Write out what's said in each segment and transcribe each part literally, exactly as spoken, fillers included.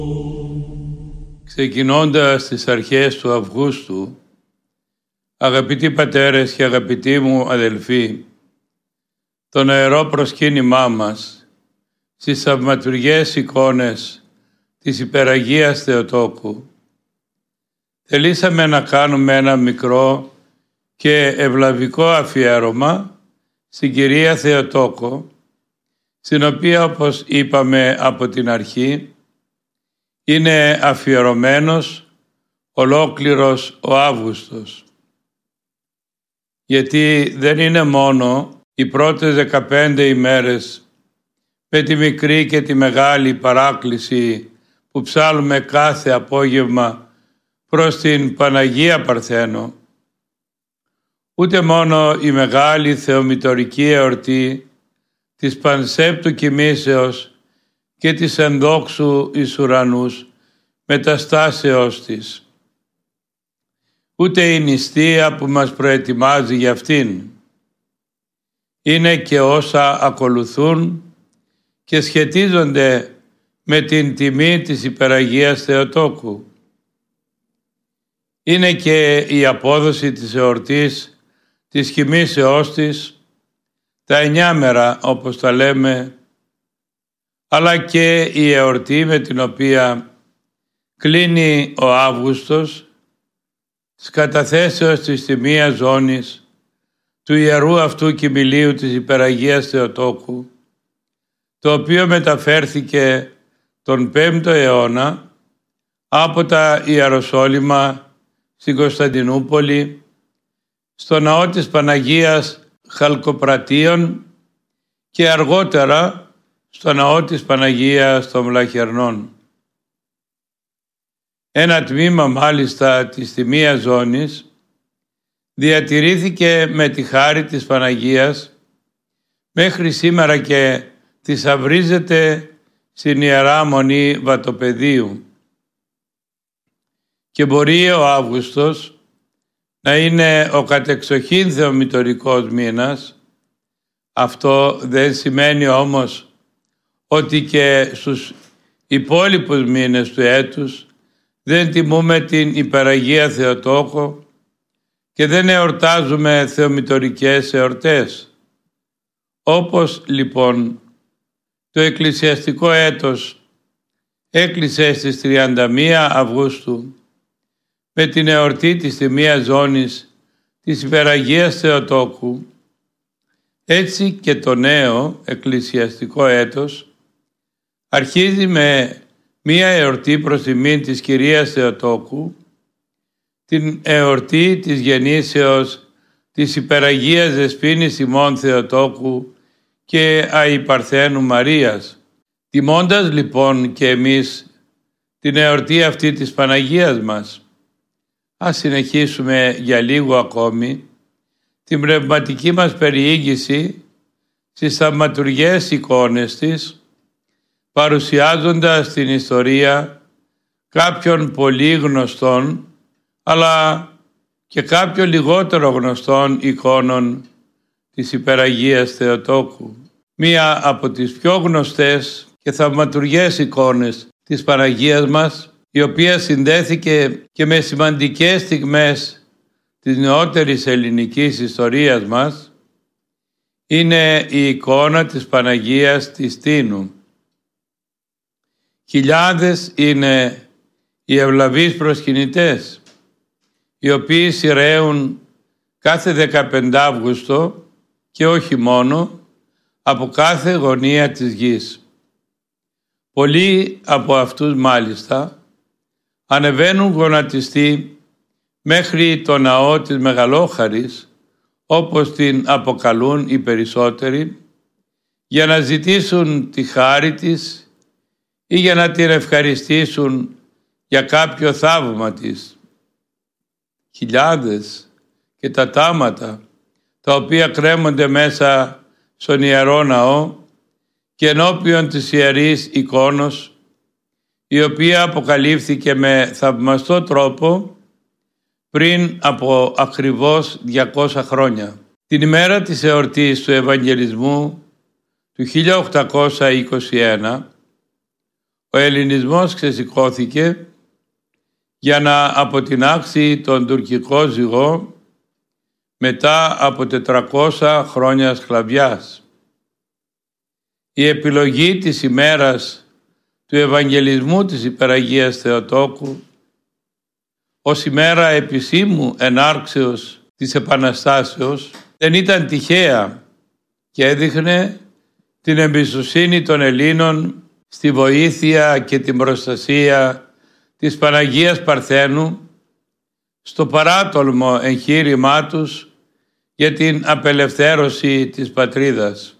Ξεκινώντας τις αρχές του Αυγούστου, αγαπητοί πατέρες και αγαπητοί μου αδελφοί, το νεερό προσκύνημά μας στις θαυματουργές εικόνες της Υπεραγίας Θεοτόκου, θελήσαμε να κάνουμε ένα μικρό και ευλαβικό αφιέρωμα στην Κυρία Θεοτόκο, στην οποία, όπως είπαμε από την αρχή, είναι αφιερωμένος ολόκληρος ο Αύγουστος. Γιατί δεν είναι μόνο οι πρώτες δεκαπέντε ημέρες με τη μικρή και τη μεγάλη παράκληση που ψάλουμε κάθε απόγευμα προς την Παναγία Παρθένο, ούτε μόνο η μεγάλη θεομητορική εορτή της Πανσέπτου Κοιμήσεως και της ενδόξου εις ουρανούς μεταστάσεως της, ούτε η νηστεία που μας προετοιμάζει για αυτήν. Είναι και όσα ακολουθούν και σχετίζονται με την τιμή της Υπεραγίας Θεοτόκου. Είναι και η απόδοση της εορτής της κοιμήσεώς της, τα εννιάμερα όπως τα λέμε, αλλά και η εορτή με την οποία κλείνει ο Αύγουστος της καταθέσεως της τιμίας ζώνης του ιερού αυτού κοιμηλίου της Υπεραγίας Θεοτόκου, το οποίο μεταφέρθηκε τον πέμπτο αιώνα από τα Ιεροσόλυμα στην Κωνσταντινούπολη, στο ναό της Παναγίας Χαλκοπρατίων και αργότερα στο ναό της Παναγίας των Βλαχερνών. Ένα τμήμα μάλιστα της τιμίας ζώνης διατηρήθηκε με τη χάρη της Παναγίας μέχρι σήμερα και θησαυρίζεται στην Ιερά Μονή Βατοπεδίου. Και μπορεί ο Αύγουστος να είναι ο κατεξοχήν θεομητορικός μήνας. Αυτό δεν σημαίνει όμως ότι και στους υπόλοιπους μήνες του έτους δεν τιμούμε την Υπεραγία Θεοτόκο και δεν εορτάζουμε θεομητορικές εορτές. Όπως λοιπόν το εκκλησιαστικό έτος έκλεισε στις τριάντα μία Αυγούστου με την εορτή της τιμίας ζώνης της Υπεραγίας Θεοτόκου, έτσι και το νέο εκκλησιαστικό έτος αρχίζει με μία εορτή προς τιμήν της Κυρίας Θεοτόκου, την εορτή της γεννήσεως της Υπεραγίας Δεσποίνης ημών Θεοτόκου και Αϊπαρθένου Μαρίας. Τιμώντας λοιπόν και εμείς την εορτή αυτή της Παναγίας μας, ας συνεχίσουμε για λίγο ακόμη την πνευματική μας περιήγηση στις θαυματουργές εικόνες της, παρουσιάζοντας την ιστορία κάποιων πολύ γνωστών αλλά και κάποιων λιγότερο γνωστών εικόνων της Υπεραγίας Θεοτόκου. Μία από τις πιο γνωστές και θαυματουργές εικόνες της Παναγίας μας, η οποία συνδέθηκε και με σημαντικές στιγμές της νεότερης ελληνικής ιστορίας μας, είναι η εικόνα της Παναγίας της Τίνου. Χιλιάδες είναι οι ευλαβείς προσκυνητές, οι οποίοι σειραίουν κάθε δεκαπέντε Αύγουστο και όχι μόνο, από κάθε γωνία της γης. Πολλοί από αυτούς μάλιστα ανεβαίνουν γονατιστοί μέχρι το ναό της Μεγαλόχαρης, όπως την αποκαλούν οι περισσότεροι, για να ζητήσουν τη χάρη της ή για να την ευχαριστήσουν για κάποιο θαύμα της. Χιλιάδες και τα τάματα τα οποία κρέμονται μέσα στον Ιερό Ναό και ενώπιον της Ιερής Εικόνος, η οποία αποκαλύφθηκε με θαυμαστό τρόπο πριν από ακριβώς διακόσια χρόνια. Την ημέρα της εορτής του Ευαγγελισμού του χίλια οκτακόσια είκοσι ένα, ο ελληνισμός ξεσηκώθηκε για να αποτινάξει τον τουρκικό ζυγό μετά από τετρακόσια χρόνια σκλαβιάς. Η επιλογή της ημέρας του Ευαγγελισμού της Υπεραγίας Θεοτόκου ως ημέρα επισήμου ενάρξεως της Επαναστάσεως δεν ήταν τυχαία και έδειχνε την εμπιστοσύνη των Ελλήνων στη βοήθεια και την προστασία της Παναγίας Παρθένου στο παράτολμο εγχείρημά τους για την απελευθέρωση της πατρίδας.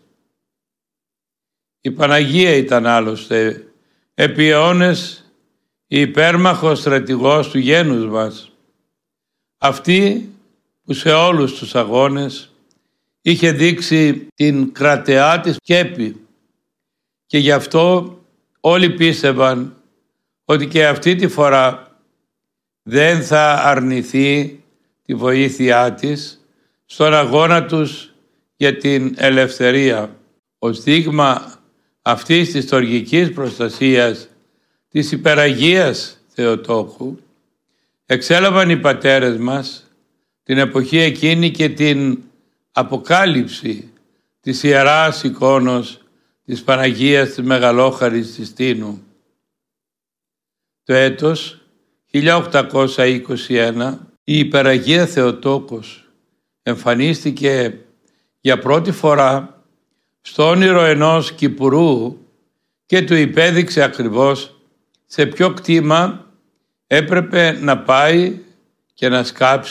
Η Παναγία ήταν άλλωστε επί αιώνες η υπέρμαχος στρατηγός του γένους μας, αυτή που σε όλους τους αγώνες είχε δείξει την κρατεά της σκέπη και γι' αυτό όλοι πίστευαν ότι και αυτή τη φορά δεν θα αρνηθεί τη βοήθειά της στον αγώνα τους για την ελευθερία. Ως δείγμα αυτής της στοργικής προστασίας της Υπεραγίας Θεοτόκου εξέλαβαν οι πατέρες μας την εποχή εκείνη και την αποκάλυψη της Ιεράς εικόνος της Παναγίας της Μεγαλόχαρης της Τίνου. Το έτος χίλια οκτακόσια είκοσι ένα η Υπεραγία Θεοτόκος εμφανίστηκε για πρώτη φορά στο όνειρο ενός κυπουρού και του υπέδειξε ακριβώς σε ποιο κτήμα έπρεπε να πάει και να σκάψει